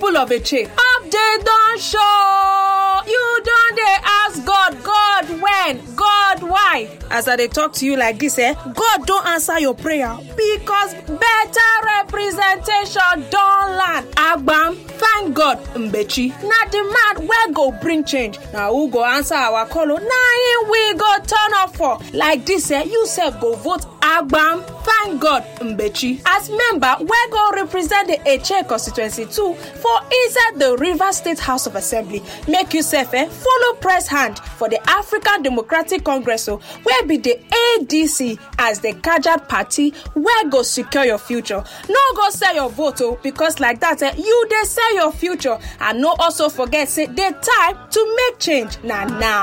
people of Eche, update don show. You don dey ask God when, God why? As I dey talk to you like this, God don answer your prayer because better representation don land. Agbam, thank God, Mbechi. Na the man wey go bring change. Now who go answer our call? Na him we go turn up for. Like this, you sef go vote Agbam, thank God, Mbechi, as member wey go represent the Eche constituency too for inside the Rivers State House of Assembly. Make you sef follow press hand for the African Democratic Congress wey be the ADC as the Kajad party wey go secure your future. No go sell your vote because like that you dey sell your future. And no also forget say the time to make change na now.